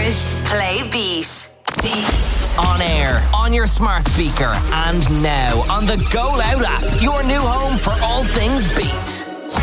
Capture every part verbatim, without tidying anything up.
Irish Play Beat. Beat. On air, on your smart speaker, and now on the Go Loud app. Your new home for all things Beat.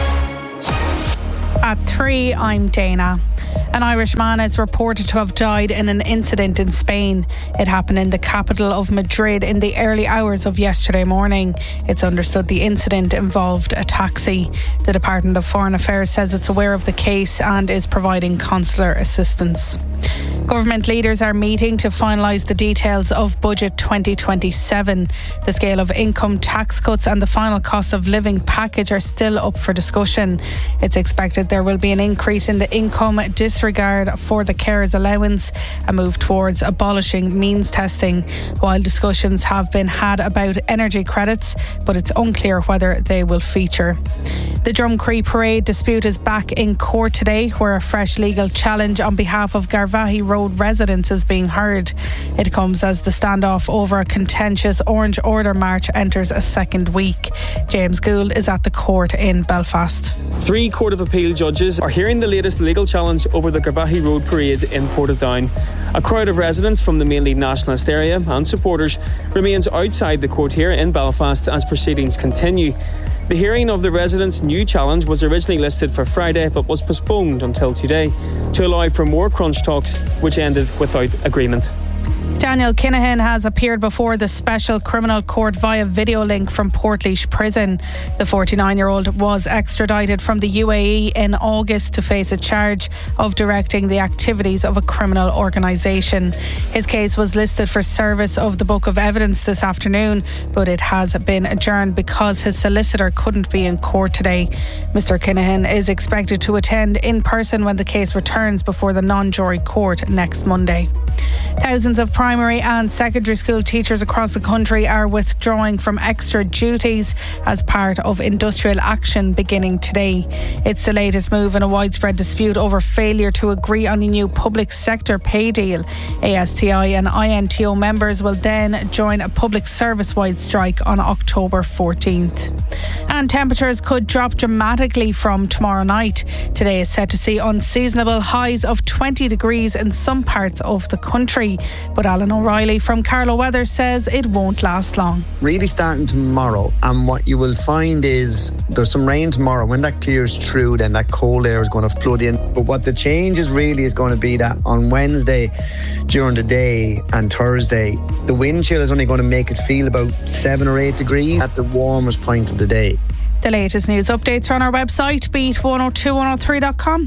At three, I'm Dana. An Irish man is reported to have died in an incident in Spain. It happened in the capital of Madrid in the early hours of yesterday morning. It's understood the incident involved a taxi. The Department of Foreign Affairs says it's aware of the case and is providing consular assistance. Government leaders are meeting to finalise the details of Budget twenty twenty-seven. The scale of income tax cuts and the final cost of living package are still up for discussion. It's expected there will be an increase in the income disregard for the carers allowance, a move towards abolishing means testing, while discussions have been had about energy credits, but it's unclear whether they will feature. The Drumcree Parade dispute is back in court today, where a fresh legal challenge on behalf of Garvaghey Road residents is being heard. It comes as the standoff over a contentious Orange Order march enters a second week. James Gould is at the court in Belfast. Three Court of Appeal judges are hearing the latest legal challenge over the Garvaghey Road Parade in Portadown. A crowd of residents from the mainly nationalist area and supporters remains outside the court here in Belfast as proceedings continue. The hearing of the residents' new challenge was originally listed for Friday but was postponed until today to allow for more crunch talks, which ended without agreement. Daniel Kinahan has appeared before the Special Criminal Court via video link from Portlaoise Prison. The forty-nine-year-old was extradited from the U A E in August to face a charge of directing the activities of a criminal organisation. His case was listed for service of the Book of Evidence this afternoon, but it has been adjourned because his solicitor couldn't be in court today. Mister Kinahan is expected to attend in person when the case returns before the non-jury court next Monday. Thousands of primary and secondary school teachers across the country are withdrawing from extra duties as part of industrial action beginning today. It's the latest move in a widespread dispute over failure to agree on a new public sector pay deal. A S T I and I N T O members will then join a public service-wide strike on October fourteenth. And temperatures could drop dramatically from tomorrow night. Today is set to see unseasonable highs of twenty degrees in some parts of the country. But Alan O'Reilly from Carlow Weather says it won't last long. Really starting tomorrow, and what you will find is there's some rain tomorrow. When that clears through, then that cold air is going to flood in. But what the change is really is going to be that on Wednesday during the day and Thursday, the wind chill is only going to make it feel about seven or eight degrees at the warmest point of the day. The latest news updates are on our website, beat one oh two one oh three dot com.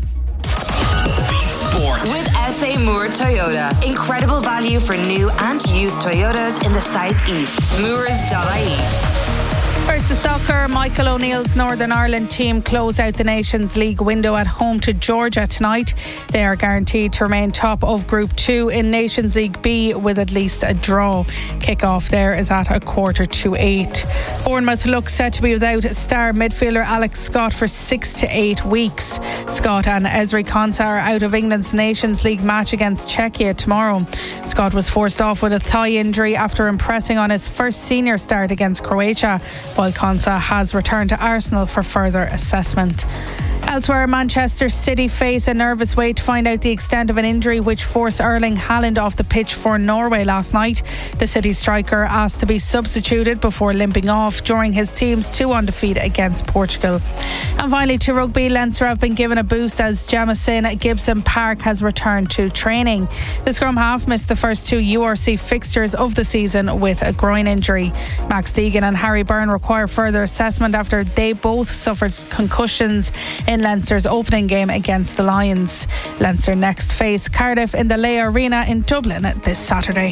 Sport. With S A Moore Toyota. Incredible value for new and used Toyotas in the southeast. Moores dot I E. First to soccer, Michael O'Neill's Northern Ireland team close out the Nations League window at home to Georgia tonight. They are guaranteed to remain top of Group two in Nations League B with at least a draw. Kick-off there is at a quarter to eight. Bournemouth looks set to be without star midfielder Alex Scott for six to eight weeks. Scott and Ezri Konsa are out of England's Nations League match against Czechia tomorrow. Scott was forced off with a thigh injury after impressing on his first senior start against Croatia, while Konsa has returned to Arsenal for further assessment. Elsewhere, Manchester City face a nervous wait to find out the extent of an injury which forced Erling Haaland off the pitch for Norway last night. The City striker asked to be substituted before limping off during his team's two one defeat against Portugal. And finally, to rugby, Leinster have been given a boost as Jamison Gibson Park has returned to training. The scrum half missed the first two U R C fixtures of the season with a groin injury. Max Deegan and Harry Byrne require further assessment after they both suffered concussions in Leinster's opening game against the Lions. Leinster next face Cardiff in the Lea Arena in Dublin this Saturday.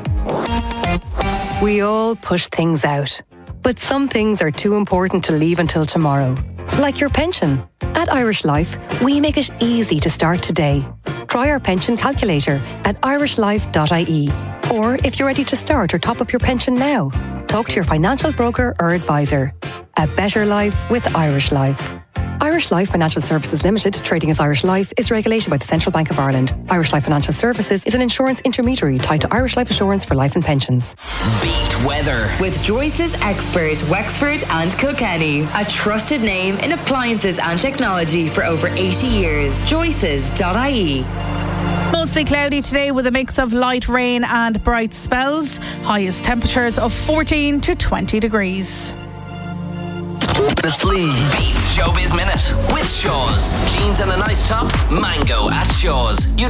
We all push things out, but some things are too important to leave until tomorrow. Like your pension. At Irish Life, we make it easy to start today. Try our pension calculator at irish life dot I E. Or if you're ready to start or top up your pension now, talk to your financial broker or advisor. A better life with Irish Life. Irish Life Financial Services Limited, trading as Irish Life, is regulated by the Central Bank of Ireland. Irish Life Financial Services is an insurance intermediary tied to Irish Life Assurance for life and pensions. Beat weather with Joyce's expert Wexford and Kilkenny, a trusted name in appliances and technology for over eighty years. Joyce's dot I E. Most Mostly cloudy today with a mix of light rain and bright spells. Highest temperatures of fourteen to twenty degrees. The Sleeve Beats Showbiz Minute with Shaw's. Jeans and a nice top, mango at Shaw's. You